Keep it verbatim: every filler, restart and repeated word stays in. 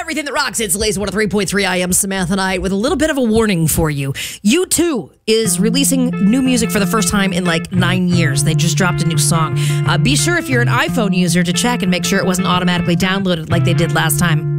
everything that rocks. It's Lazy one oh three point three I am Samantha Knight with a little bit of a warning for you. U two is releasing new music for the first time in like nine years. They just dropped a new song. Uh, be sure if you're an iPhone user to check and make sure it wasn't automatically downloaded like they did last time.